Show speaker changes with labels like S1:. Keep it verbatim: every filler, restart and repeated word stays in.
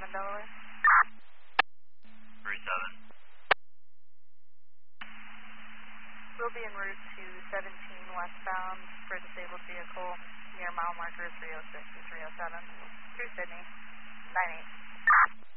S1: seven Delaware.
S2: three seven.
S1: We'll be en route to seventeen westbound for a disabled vehicle near mile marker three oh six to three oh seven through Sydney, nine eight.